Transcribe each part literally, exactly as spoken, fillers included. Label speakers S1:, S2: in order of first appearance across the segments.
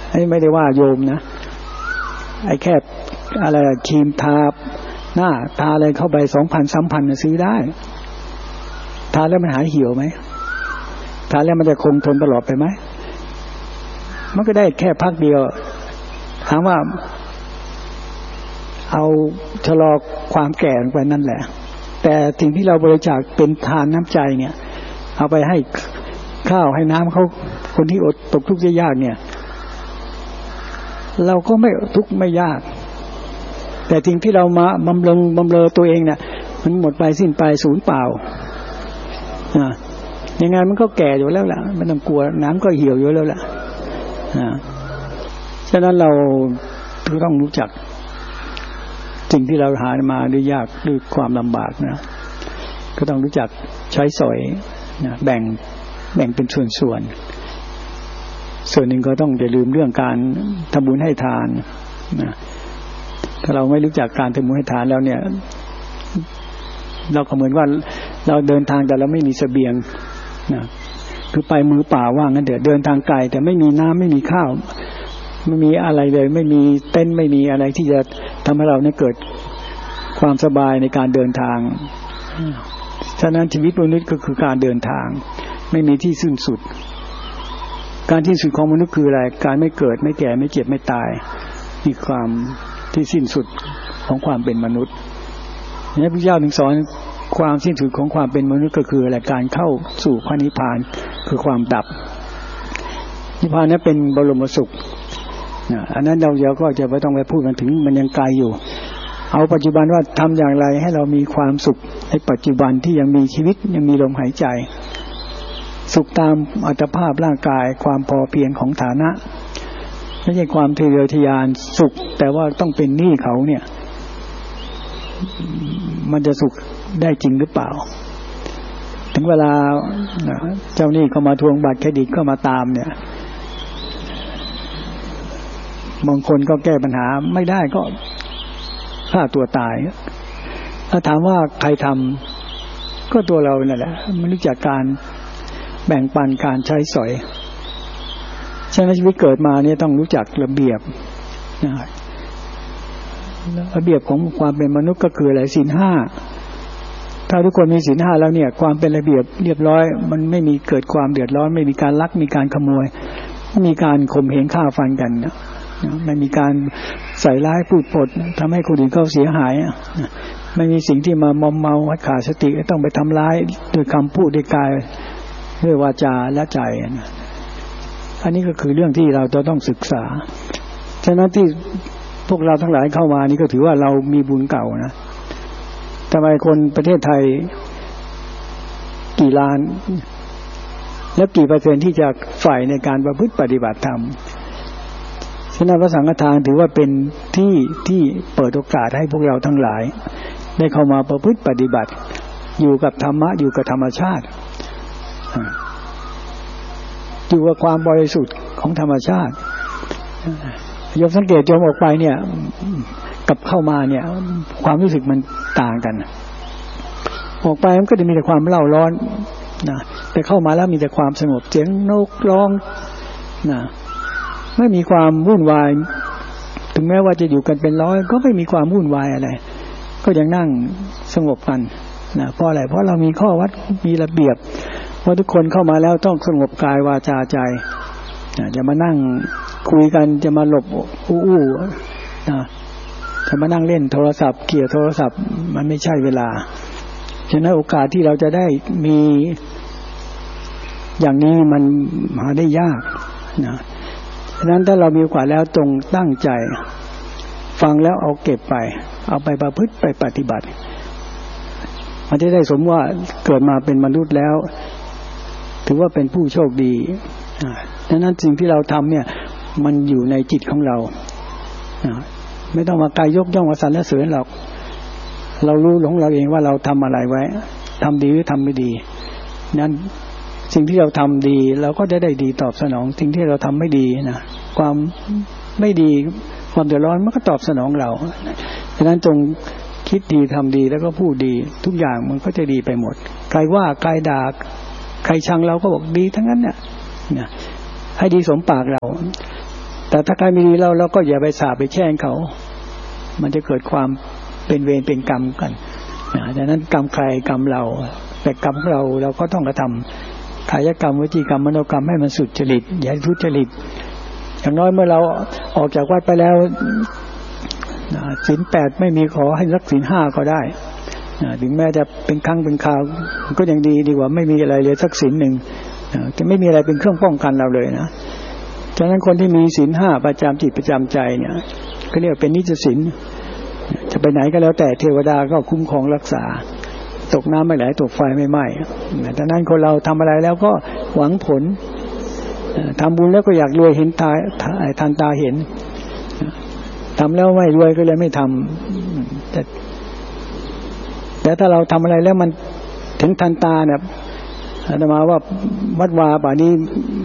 S1: ไอ้ไม่ได้ว่าโยมนะไอ้แค่อะไรครีมทาหน้าทาอะไรเข้าไปสองพันสามพันซื้อได้ทาแล้วมันหายเหี่ยวไหมทาแล้วมันจะคงทนตลอดไปไหมมันก็ได้แค่พักเดียวถามว่าเอาชะลอความแก่ลงไปนั่นแหละแต่สิ่งที่เราบริจาคเป็นทานน้ำใจเนี่ยเอาไปให้ข้าวให้น้ำเขาคนที่อดตกทุกข์ยากเนี่ยเราก็ไม่ทุกข์ไม่ยากแต่สิ่งที่เรามาบำรุงบำเรอตัวเองเนี่ยมันหมดไปสิ้นไปสูญเปล่าอ่ายังไงมันก็แก่อยู่แล้วล่ะไม่ต้องกลัวน้ำก็เหี่ยวอยู่แล้วล่ะอ่าฉะนั้นเราต้องรู้จักสิ่งที่เราหามาด้วยยากด้วยความลำบากนะก็ต้องรู้จักใช้สอยนะแบ่งแบ่งเป็นส่วนส่วนส่วนหนึ่งก็ต้องอย่าลืมเรื่องการทำบุญให้ทานนะถ้าเราไม่รู้จักการทำบุญให้ทานแล้วเนี่ยเราก็เหมือนว่าเราเดินทางแต่เราไม่มีเสบียงนะคือไปมือเปล่าว่างั้นเดี๋ยวเดินทางไกลแต่ไม่มีน้ำไม่มีข้าวไม่มีอะไรเลยไม่มีเต็นท์ไม่มีอะไรที่จะทำให้เราเนี่ยเกิดความสบายในการเดินทางฉะนั้นชีวิตมนุษย์ก็คือการเดินทางไม่มีที่สิ้นสุดการที่สุดของมนุษย์คืออะไรการไม่เกิดไม่แก่ไม่เจ็บไม่ตายนี่ความที่สิ้นสุดของความเป็นมนุษย์นี่พระเจ้าถึงสอนความสิ้นสุดของความเป็นมนุษย์ก็คืออะไรการเข้าสู่พระนิพพานคือความดับนิพพานนั้นเป็นบรมสุขอันนั้นเราเดี๋ยวก็จะไม่ต้องไปพูดกันถึงมันยังไกลอยู่เอาปัจจุบันว่าทำอย่างไรให้เรามีความสุขในปัจจุบันที่ยังมีชีวิตยังมีลมหายใจสุขตามอัตภาพร่างกายความพอเพียงของฐานะไม่ใช่ความทะเยอทะยานสุขแต่ว่าต้องเป็นหนี้เขาเนี่ยมันจะสุขได้จริงหรือเปล่าถึงเวลาเจ้าหนี้เขามาทวงบัตรเครดิตก็มาตามเนี่ยบางคนก็แก้ปัญหาไม่ได้ก็ฆ่าตัวตายถ้าถามว่าใครทำก็ตัวเรานั่นแหละไม่รู้จักการแบ่งปันการใช้สอยฉะนั้นชีวิตเกิดมาเนี่ยต้องรู้จักระเบียบนะระเบียบของความเป็นมนุษย์ก็คืออะไรศีลห้าถ้าทุกคนมีศีลห้าแล้วเนี่ยความเป็นระเบียบเรียบร้อยมันไม่มีเกิดความเดือดร้อนไม่มีการลักมีการขโมยไม่มีการข่มเหงฆ่าฟันกันไม่มีการใส่ร้ายพูดปดทำให้คนอื่นเขาเสียหายไม่มีสิ่งที่มามอมเมาขาดสติต้องไปทำร้ายด้วยคำพูดด้วยกายด้วยวาจาและใจอันนี้ก็คือเรื่องที่เราจะต้องศึกษาฉะนั้นที่พวกเราทั้งหลายเข้ามานี่ก็ถือว่าเรามีบุญเก่านะทำไมคนประเทศไทยกี่ล้านแล้วกี่เปอร์เซ็นต์ที่จะฝ่ายในการประพฤติปฏิบัติธรรมฉะนั้นพระสังฆทานถือว่าเป็นที่ที่เปิดโอกาสให้พวกเราทั้งหลายได้เข้ามาประพฤติปฏิบัติอยู่กับธรรมะอยู่กับธรรมชาติอยู่กับความบริสุทธิ์ของธรรมชาติโยมสังเกตโยมออกไปเนี่ยกับเข้ามาเนี่ยความรู้สึกมันต่างกันออกไปมันก็จะมีแต่ความเล่าร้อนนะแต่เข้ามาแล้วมีแต่ความสงบเสียงนกร้องนะไม่มีความวุ่นวายถึงแม้ว่าจะอยู่กันเป็นร้อยก็ไม่มีความวุ่นวายอะไรก็ยังนั่งสงบกันนะเพราะอะไรเพราะเรามีข้อวัดมีระเบียบว่าทุกคนเข้ามาแล้วต้องสงบกายวาจาใจจะมานั่งคุยกันจะมาหลบอู้อู้นะจะมานั่งเล่นโทรศัพท์เกี่ยวโทรศัพท์มันไม่ใช่เวลาฉะนั้นโอกาสที่เราจะได้มีอย่างนี้มันหาได้ยากนะฉะนั้นถ้าเรามีโอกาสแล้วจงตั้งใจฟังแล้วเอาเก็บไปเอาไปประพฤติไปปฏิบัติมันจะได้สมว่าเกิดมาเป็นมนุษย์แล้วถือว่าเป็นผู้โชคดีฉะนั้นสิ่งที่เราทำเนี่ยมันอยู่ในจิตของเราไม่ต้องมากายยกย่องว่าสรรเสริญหรอกเรารู้ของเราเองว่าเราทำอะไรไว้ทำดีหรือทำไม่ดีนั้นสิ่งที่เราทำดีเราก็จะได้ดีตอบสนองสิ่งที่เราทำไม่ดีนะความไม่ดีความเดือดร้อนมันก็ตอบสนองเราฉะนั้นจงคิดดีทำดีแล้วก็พูดดีทุกอย่างมันก็จะดีไปหมดใครว่าใครด่าใครชังเราก็บอกดีทั้งนั้นเนี่ยให้ดีสมปากเราแต่ถ้าใครไม่ดีเราเราก็อย่าไปสาปไปแช่งเขามันจะเกิดความเป็นเวรเป็นกรรมกันนะดังนั้นกรรมใครกรรมเราแต่กรรมของเราเราก็ต้องกระทำกายกรรมวจีกรรมมโนกรรมให้มันสุจริตอย่าทุจริตอย่างน้อยเมื่อเราออกจากวัดไปแล้วศีลแปดไม่มีขอให้รักศีลห้าก็ได้ถึงแม้จะเป็นครั้งเป็นคราวก็ยังดีดีกว่าไม่มีอะไรเลยสักศีลหนึ่งจะไม่มีอะไรเป็นเครื่องป้องกันเราเลยนะฉะนั้นคนที่มีศีลห้าประจำจิตประจำใจเนี่ยก็เรียกเป็นนิจศีลจะไปไหนก็แล้วแต่เทวดาก็คุ้มครองรักษาตกน้ำไม่ไหลตกไฟไม่ไหม้ดังนั้นคนเราทำอะไรแล้วก็หวังผลทำบุญแล้วก็อยากรวยเห็นตาทันตาเห็นทำแล้วไม่รวยก็เลยไม่ทำแต่แต่ถ้าเราทำอะไรแล้วมันถึงทันตาเนี่ยอาตมาว่าวัดวาป่านี้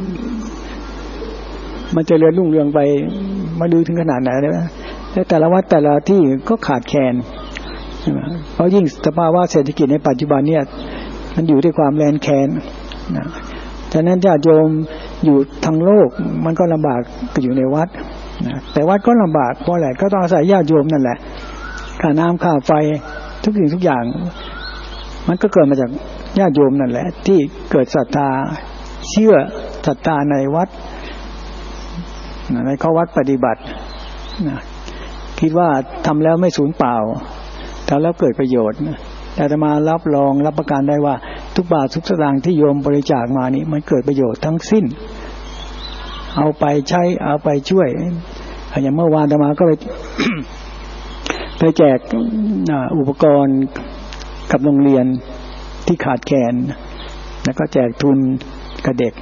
S1: มันจะเลื่อนรุ่งเรืองไปมาดูถึงขนาดไหนเลยแต่แต่ละวัดแต่ละที่ก็ขาดแคลนเพราะยิ่งสภาวะเศรษฐกิจในปัจจุบันเนี่ยมันอยู่ด้วยความแรงแค้นนะฉะนั้นญาติโยมอยู่ทางโลกมันก็ลำบากก็อยู่ในวัดนะแต่วัดก็ลำบากเพราะอะไรก็ต้องอาศัยญาติโยมนั่นแหละค่าน้ำค่าไฟทุกสิ่งทุกอย่างมันก็เกิดมาจากญาติโยมนั่นแหละที่เกิดศรัทธาเชื่อศรัทธาในวัดในข้อวัดปฏิบัตินะคิดว่าทำแล้วไม่สูญเปล่าทำแล้วเกิดประโยชน์แต่อาตมารับรองรับประกันได้ว่าทุกบาททุกสตางค์ที่โยมบริจาคมานี้มันเกิดประโยชน์ทั้งสิ้นเอาไปใช้เอาไปช่วยอย่างเมื่อวานอาตมาก็ไป ไปแจกอุปกรณ์กับโรงเรียนที่ขาดแคลนแล้วก็แจกทุนกับเด็ก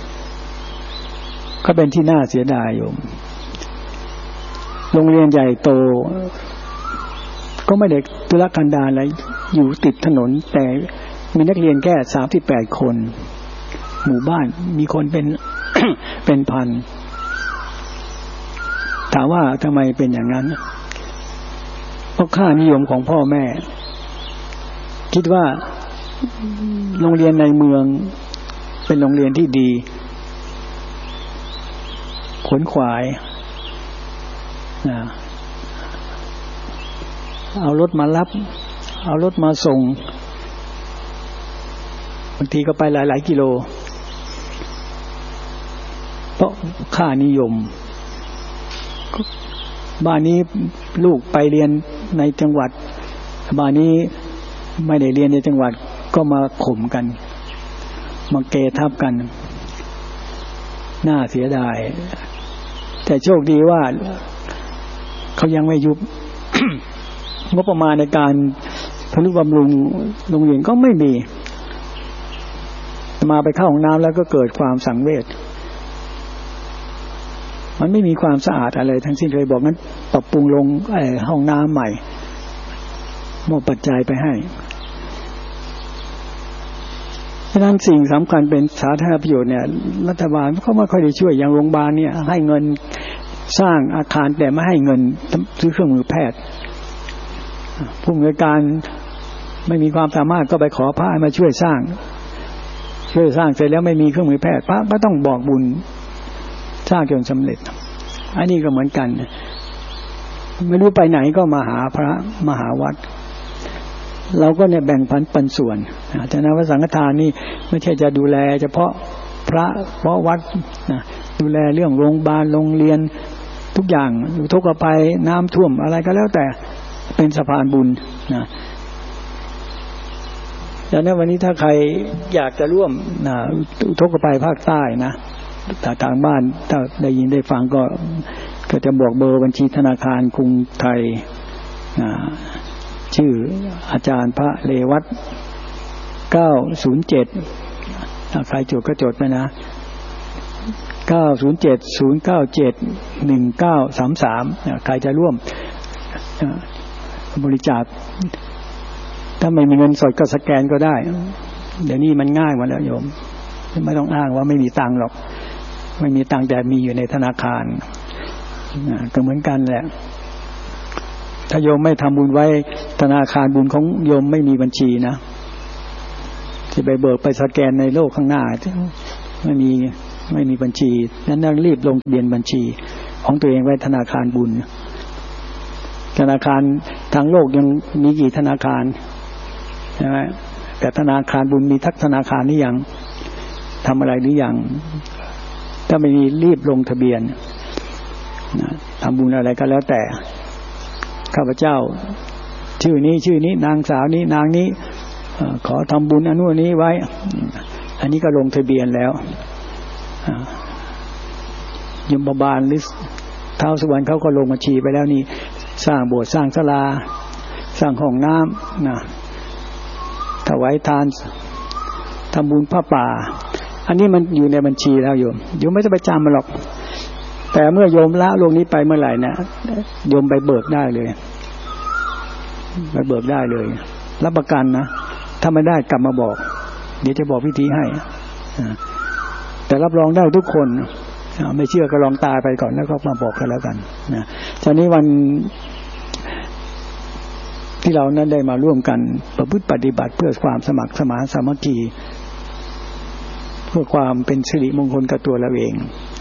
S1: ก็เป็นที่น่าเสียดายโยมโรงเรียนใหญ่โตก็ไม่ได้ทุรกันดารอะไรอยู่ติดถนนแต่มีนักเรียนแค่สามสิบแปดคนหมู่บ้านมีคนเป็น เป็นพันถามว่าทำไมเป็นอย่างนั้นเพราะค่านิยมของพ่อแม่คิดว่าโรงเรียนในเมืองเป็นโรงเรียนที่ดีขนขวายนะเอารถมารับเอารถมาส่งบางทีก็ไปหลายๆกิโลเพราะค่านิยมบ้านนี้ลูกไปเรียนในจังหวัดบ้านนี้ไม่ได้เรียนในจังหวัดก็มาข่มกันมาเกทับกันน่าเสียดายแต่โชคดีว่าเขายังไม่ยุบ งบประมาณในการทนุบำรุงโรงเรียนก็ไม่มีมาไปเข้าห้องน้ำแล้วก็เกิดความสังเวชมันไม่มีความสะอาดอะไรทั้งสิ้นเลยบอกงั้นปรับปรุงลงไอ้ห้องน้ำใหม่มอบปัจจัยไปให้ฉะนั้นสิ่งสำคัญเป็นสาธารณประโยชน์เนี่ยรัฐบาลเขาไม่ค่อยได้ช่วยอย่างโรงพยาบาลเนี่ยให้เงินสร้างอาคารแต่ไม่ให้เงินซื้อเครื่องมือแพทย์ผู้อำนวยการไม่มีความสามารถก็ไปขอพระมาช่วยสร้างช่วยสร้างเสร็จแล้วไม่มีเครื่องมือแพทย์พระก็ต้องบอกบุญสร้างจนสำเร็จอันนี้ก็เหมือนกันไม่รู้ไปไหนก็มาหาพระมาหาวัดเราก็เนี่ยแบ่งปันปันส่วนฉะนั้นวัดสังฆทานนี่ไม่ใช่จะดูแลเฉพาะพระเพราะวัดนะดูแลเรื่องโรงพยาบาลโรงเรียนทุกอย่างอุทกภัยน้ำท่วมอะไรก็แล้วแต่เป็นสะพานบุญนะดังนั้นวันนี้ถ้าใครอยากจะร่วมนะอุทกภัยภาคใต้นะทางบ้านถ้าได้ยินได้ฟังก็ก็จะบอกเบอร์บัญชีธนาคารกรุงไทยนะชื่ออาจารย์พระเลวัตเก้าศูนย์เจ็ดถ้าใครจดก็จดไปนะเก้าศูนย์เจ็ด ศูนย์เก้าเจ็ด หนึ่งเก้าสามสามใครจะร่วมบริจาคถ้าไม่มีเงินสดก็สแกนก็ได้เดี๋ยวนี้มันง่ายกว่าแล้วโยมไม่ต้องอ้างว่าไม่มีตังค์หรอกไม่มีตังค์แต่มีอยู่ในธนาคารก็เหมือนกันแหละถ้าโยมไม่ทำบุญไว้ธนาคารบุญของโยมไม่มีบัญชีนะจะไปเบิกไปสแกนในโลกข้างหน้าไม่มีไม่มีบัญชีนั้นรีบลงทะเบียนบัญชีของตัวเองไว้ธนาคารบุญธนาคารทางโลกยังมีกี่ธนาคารใช่ไหมแต่ธนาคารบุญมีทักธนาคารนี่ยังทำอะไรหรือยังถ้าไม่มีรีบลงทะเบียนนะทำบุญอะไรก็แล้วแต่ข้าพเจ้าชื่อนี้ชื่อนี้นางสาวนี้นางนี้ขอทำบุญอนุนี้ไว้อันนี้ก็ลงทะเบียนแล้วยมบาลหรือท้าวสุวรรณเขาก็ลงบัญชีไปแล้วนี่สร้างโบสถ์สร้างศาลาสร้างห้องน้ำนะถวายทานทำบุญผ้าป่าอันนี้มันอยู่ในบัญชีแล้วโยมโยมไม่ต้องไปจำมันหรอกแต่เมื่อโยมละโลกนี้ไปเมื่อไหร่นะโยมไปเบิกได้เลยไปเบิกได้เลยรับประกันนะถ้าไม่ได้กลับมาบอกเดี๋ยวจะบอกวิธีให้แต่รับรองได้ทุกคนไม่เชื่อก็ลองตายไปก่อนแล้วก็มาบอกกันแล้วกันนะตอนนี้วันที่เรานั้นได้มาร่วมกันประพฤติปฏิบัติเพื่อความสมัครสมานสามัคคีเพื่อความเป็นสิริมงคลกับตัวเราเอง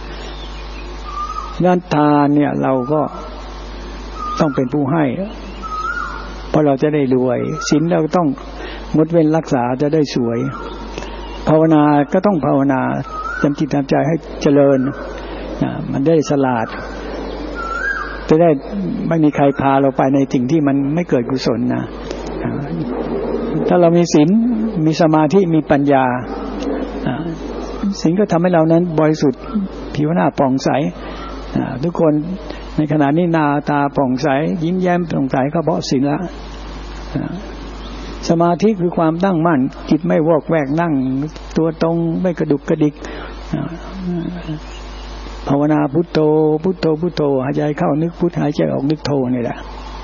S1: ด้านทานเนี่ยเราก็ต้องเป็นผู้ให้เพราะเราจะได้รวยศีลเราต้องงดเว้นรักษาจะได้สวยภาวนาก็ต้องภาวนาจำจิตจำใจให้เจริญนะมันได้ฉลาดจะได้ไม่มีใครพาเราไปในสิ่งที่มันไม่เกิดกุศลนะถ้าเรามีศีลมีสมาธิมีปัญญาศีลก็ทำให้เรานั้นบริสุทธิ์ผิวหน้าผ่องใสทุกคนในขณะนี้หน้าตาผ่องใสยิ้มแย้มผ่องใสก็เพราะศีลละสมาธิคือความตั้งมั่นจิตไม่วอกแวกนั่งตัวตรงไม่กระดุกกระดิกภาวนาพุทโธพุทโธพุทโธหายใจเข้านึกพุทหายใจออกนึกโธนี่แหละ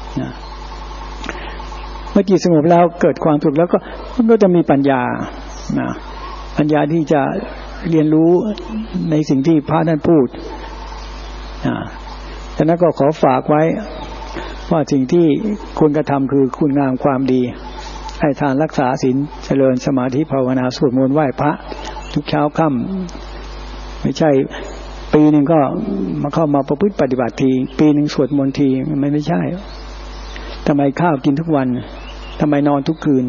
S1: เมื่อจิตสงบแล้วเกิดความสุขแล้วก็มันก็จะมีปัญญานะปัญญาที่จะเรียนรู้ในสิ่งที่พระท่านพูดอ่าฉะนั้นก็ขอฝากไว้ว่าสิ่งที่ควรกระทำคือคุณงามความดีให้ทานรักษาศีลเจริญสมาธิภาวนาสวดมนต์ไหว้พระทุกเช้าค่ำไม่ใช่ปีหนึ่งก็มาเข้ามาประพฤติปฏิบัติทีปีหนึ่งสวดมนต์ทีมันไม่ใช่ทำไมข้าวกินทุกวันทำไมนอนทุกคืน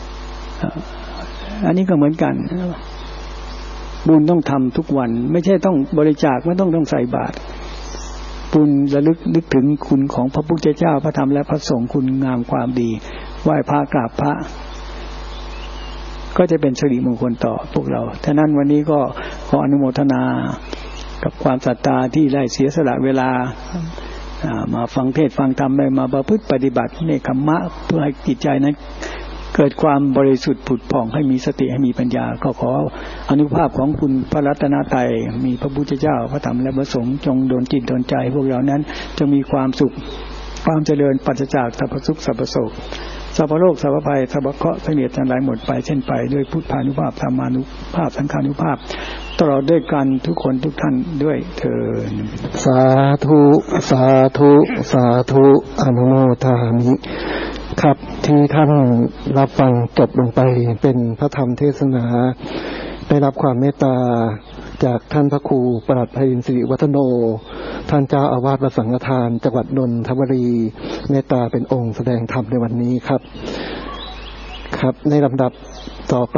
S1: อันนี้ก็เหมือนกันบุญต้องทำทุกวันไม่ใช่ต้องบริจาคไม่ต้องต้องใส่บาตรบุญระลึกนึกถึงคุณของพระพุทธเจ้าพระธรรมและพระสงฆ์คุณงามความดีไหว้พระกราบพระก็จะเป็นสิริมงคลต่อพวกเราฉะนั้นวันนี้ก็ขออนุโมทนากับความศรัทธาที่ได้เสียสละเวลามาฟังเทศน์ฟังธรรมได้มาประพฤติปฏิบัติเนกขัมมะเพื่อให้จิตใจนั้นเกิดความบริสุทธิ์ผุดผ่องให้มีสติให้มีปัญญาก็ขออนุภาพของคุณพระรัตนตรัยมีพระพุทธเจ้าพระธรรมและพระสงฆ์จงดลจิตดลใจพวกเรานั้นจะมีความสุขความเจริญปราศจากสรรพทุกข์สรรพโศกสัพพโลกสัพพภัยสัพพเคราะห์ทั้งเหตุทั้งหลายหมดไปเช่นไปด้วยพุทธานุภาพธรรมานุภาพสังฆานุภาพตลอดด้วยกันทุกคนทุกท่านด้วยเถิด
S2: สาธุสาธุสาธุอนุโมทามิครับที่ท่านรับฟังจบลงไปเป็นพระธรรมเทศนาได้รับความเมตตาจากท่านพระครูปลัดไพรินทร์สิริวัฒโนท่านเจ้าอาวาสวัดสังฆทานจังหวัดนนทบุรีเมตตาเป็นองค์แสดงธรรมในวันนี้ครับครับในลำดับต่อไป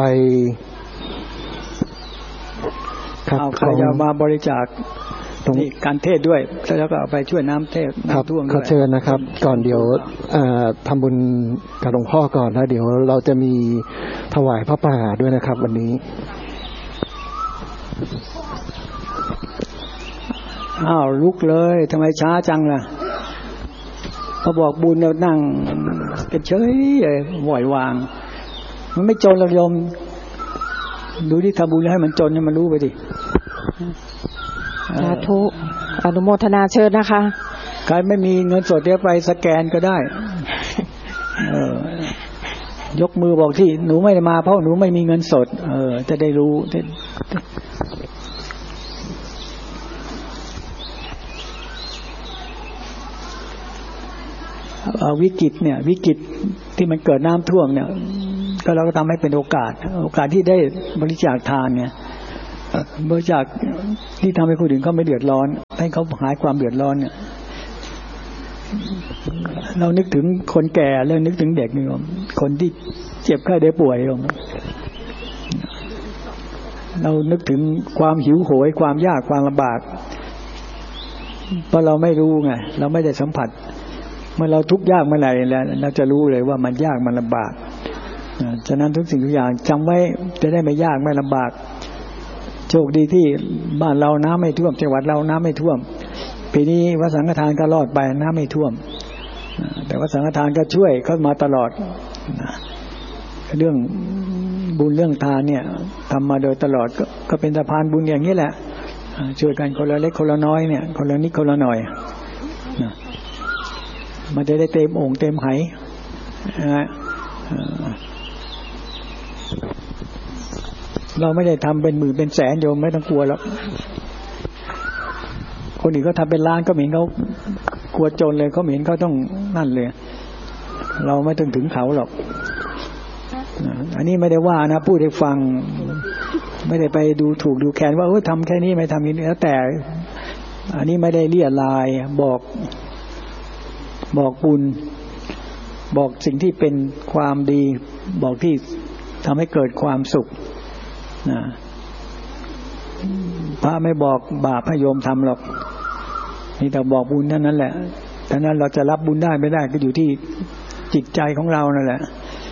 S1: ครับใครจะมาบริจาคนี่การเทศด้วยแล้วก็เอาไปช่วยน้ำเทศน้ำท่วมด้วย
S2: ขอเชิญนะครับก่อนเดี๋ยวทำบุญกับหลวงพ่อก่อนแล้วเดี๋ยวเราจะมีถวายพระป่าด้วยนะครับวันนี้
S1: อ้าวลุกเลยทำไมช้าจังล่ะพอบอกบุญแล้วนั่งเฉยเลยปล่อยวางมันไม่จนหรอกโยมดูที่ทำบุญให้มันจนให้มันรู้ไปดิ
S3: สาธุอนุโมทนาเชิญนะคะ
S1: ใครไม่มีเงินสดเดี๋ยวไปสแกนก็ได้เออยกมือบอกที่หนูไม่ได้มาเพราะหนูไม่มีเงินสดเออจะได้รู้วิกฤตเนี่ยวิกฤตที่มันเกิดน้ำท่วมเนี่ยก็เราก็ทำให้เป็นโอกาสโอกาสที่ได้บริจาคทานเนี่ยบริจาคที่ทำให้คนอื่นเขาไม่เดือดร้อนทให้เขาหายความเดือดร้อนเนี่ยเรานึกถึงคนแก่แล้วนึกถึงเด็กนี่คนที่เจ็บไข้ได้ป่วยเรานึกถึงความหิวโหยความยากความลำบากเพราะเราไม่รู้ไงเราไม่ได้สัมผัสเมื่อเราทุกข์ยากเมื่อไหร่แล้วเราจะรู้เลยว่ามันยากมันลำบากฉะนั้นทุกสิ่งทุกอย่างจำไว้จะได้ไม่ยากไม่ลำบากโชคดีที่บ้านเราน้ำไม่ท่วมจังหวัดเราน้ำไม่ท่วมปีนี้วัดสังฆทานก็รอดไปน้ำไม่ท่วมแต่วัดสังฆทานก็ช่วยเขามาตลอดเรื่องบุญเรื่องทานเนี่ยทำมาโดยตลอดก็ก็เป็นสะพานบุญอย่างนี้แหละช่วยกันคนละเล็กคนละน้อยเนี่ยคนละนิดคนละหน่อยมันจะได้เต็มโอ่งเต็มไหนะเราไม่ได้ทำเป็นหมื่นเป็นแสนโยมไม่ต้องกลัวหรอกคนอื่นก็ทำเป็นล้านก็เหม็นเขากลัวจนเลยเขาเหม็นเขาต้องนั่นเลยเราไม่ต้องถึงเขาหรอกอันนี้ไม่ได้ว่านะพูดให้ฟังไม่ได้ไปดูถูกดูแคลนว่าเออทำแค่นี้ไม่ทำนี้แล้วแต่อันนี้ไม่ได้เลี่ยลายบอกบอกบุญบอกสิ่งที่เป็นความดีบอกที่ทำให้เกิดความสุขนะพระไม่บอกบาปให้โยมทำหรอกนี่แต่บอกบุญเท่านั้นแหละฉะนั้นเราจะรับบุญได้ไม่ได้ก็อยู่ที่จิตใจของเรานั่นแหละ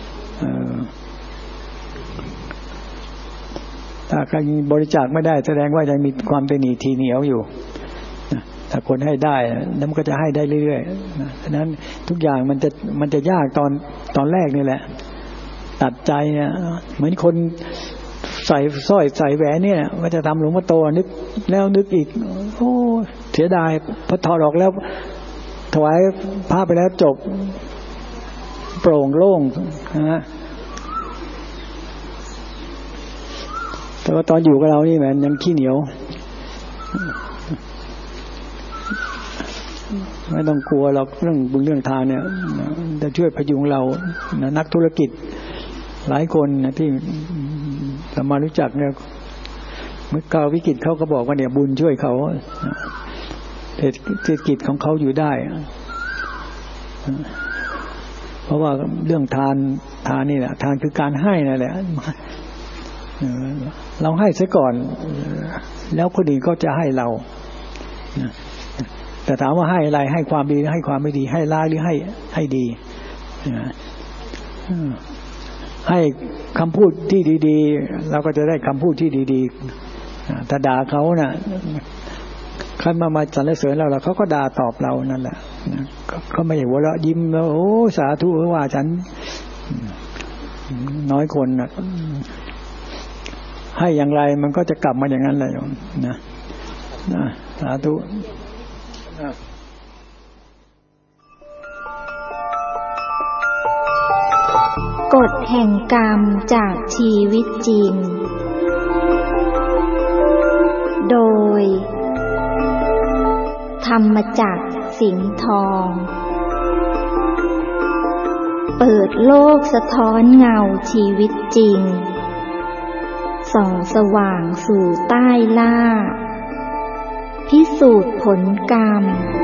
S1: ถ้าใครบริจาคไม่ได้แสดงว่ายังมีความตนีทีเหนียวอยู่ถ้าคนให้ได้แล้วมันก็จะให้ได้เรื่อยๆฉะนั้นทุกอย่างมันจะมันจะยากตอนตอนแรกนี่แหละตัดใจเนี่ยเหมือนคนใส่สร้อยใส่แหวนเนี่ยว่าจะทำหลวงพ่อโตนึกแล้วนึกอีกโอ้เสียดายพอถอดออกแล้วถวายพระไปแล้วจบโปร่งโล่งนะแต่ว่าตอนอยู่กับเรานี่แหมยังขี้เหนียวไม่ต้องกลัวหรอกเรื่องบุญเรื่องทานเนี่ยจะช่วยพยุงเรานักธุรกิจหลายคนนะที่เรามารู้จักเนี่ยเมื่อเกิดวิกฤตเขาก็บอกว่าเนี่ยบุญช่วยเขาเศรษฐกิจของเขาอยู่ได้เพราะว่าเรื่องทานทานนี่แหละทานคือการให้นั่นแหละเราให้ซะก่อนแล้วคนอื่นก็จะให้เราแต่ถามว่าให้อะไรให้ความดีให้ความไม่ดีให้ร้ายหรือให้ให้ดีให้คำพูดที่ดีๆเราก็จะได้คำพูดที่ดีๆถ้าด่าเขาน่ะใครมามาสรรเสริญเราแล้วเขาก็ด่าตอบเรานั่นแหละเขาไม่ใช่หัวเราะยิ้มแล้วโอ้สาธุว่าฉันน้อยคนน่ะให้อย่างไรมันก็จะกลับมาอย่างนั้นแหละนะนะสาธุ
S4: กฎแห่งกรรมจากชีวิตจริงโดยธรรมจักรสิงห์ทองเปิดโลกสะท้อนเงาชีวิตจริงส่องสว่างสู่ใต้ล่าพิสูจน์ผลกรรม